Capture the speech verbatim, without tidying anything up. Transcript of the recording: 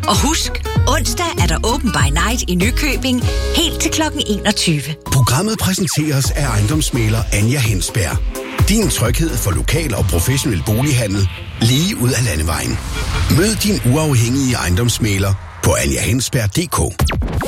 Og husk, onsdag er der Open by Night i Nykøbing, helt til klokken enogtyve. Programmet præsenteres af ejendomsmægler Anja Hensberg. Din tryghed for lokal og professionel bolighandel lige ud af landevejen. Mød din uafhængige ejendomsmægler på anja hensberg punktum d k.